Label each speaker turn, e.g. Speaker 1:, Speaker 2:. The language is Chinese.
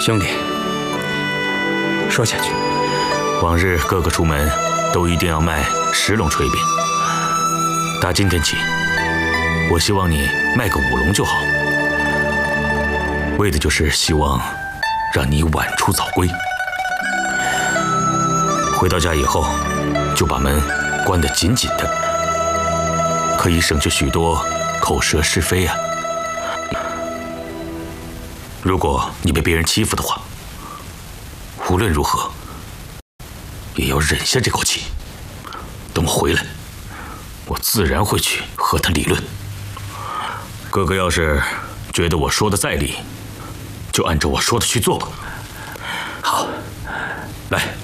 Speaker 1: 兄弟，说下去。
Speaker 2: 往日哥哥出门都一定要卖10笼炊饼，打今天起，我希望你卖个5笼就好，为的就是希望让你晚出早归。回到家以后，就把门关得紧紧的，可以省去许多口舌是非啊。如果你被别人欺负的话，无论如何也要忍下这口气。等我回来，我自然会去和他理论。哥哥要是觉得我说的在理，就按照我说的去做吧。
Speaker 1: 好，
Speaker 2: 来。